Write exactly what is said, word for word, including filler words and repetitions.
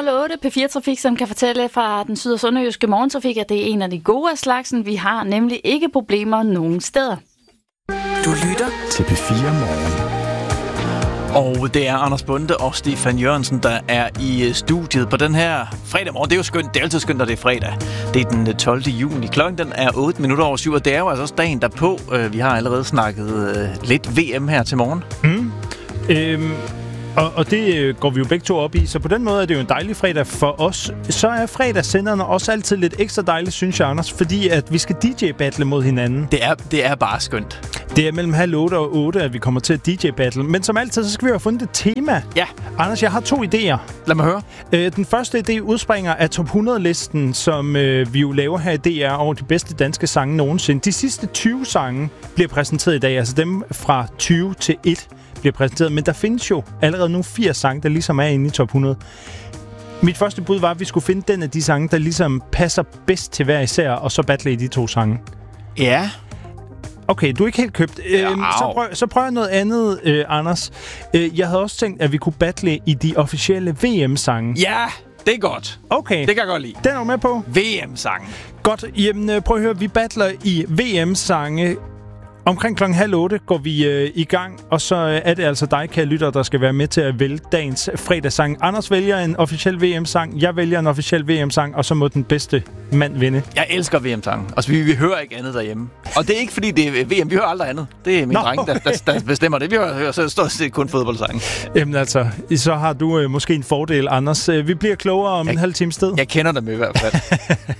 nul otte P fire Trafik, som kan fortælle fra den syd- og sønderjyske morgentrafik, at det er en af de gode af slagsen. Vi har nemlig ikke problemer nogen steder. Du lytter til P fire Morgen. Og det er Anders Bonde og Stefan Jørgensen, der er i studiet på den her fredag morgen. Det er jo skønt. Det er altid skønt, når det er fredag. Det er den tolvte juni. Klokken den er otte minutter over syv, og det er jo altså også dagen derpå. Vi har allerede snakket lidt V M her til morgen. Mm. Øhm, og, og det går vi jo begge to op i, så på den måde er det jo en dejlig fredag for os. Så er fredagssenderne også altid lidt ekstra dejligt, synes jeg, Anders, fordi at vi skal D J-battle mod hinanden. Det er, det er bare skønt. Det er mellem halv otte og otte, at vi kommer til at D J-battle. Men som altid, så skal vi have fundet et tema. Ja. Anders, jeg har to idéer. Lad mig høre. Øh, den første idé udspringer af top hundrede-listen, som øh, vi jo laver her i D R over de bedste danske sange nogensinde. De sidste tyve sange bliver præsenteret i dag, altså dem fra tyve til et bliver præsenteret. Men der findes jo allerede nu firs sange, der ligesom er inde i top hundrede. Mit første bud var, at vi skulle finde den af de sange, der ligesom passer bedst til hver især, og så battle i de to sange. Ja. Okay, du er ikke helt købt. Ja, øhm, så, prøv, så prøv noget andet, øh, Anders. Øh, jeg havde også tænkt, at vi kunne battle i de officielle V M-sange. Ja, det er godt. Okay. Det kan jeg godt lide. Den er du med på? V M-sange. Godt. Jamen, prøv at høre. Vi battler i V M-sange. Omkring klokken halv otte går vi øh, i gang, og så øh, er det altså dig, kære lytter, der skal være med til at vælge dagens fredagssang. Anders vælger en officiel V M-sang, jeg vælger en officiel V M-sang, og så må den bedste mand vinde. Jeg elsker V M-sange. Altså, vi, vi hører ikke andet derhjemme. Og det er ikke, fordi det er V M. Vi hører aldrig andet. Det er min Nå, dreng, der, der, der bestemmer det. Vi hører, hører så stort set kun fodboldsange. Jamen altså, så har du øh, måske en fordel, Anders. Vi bliver klogere om jeg, en halv times tid. Jeg kender dem i hvert fald.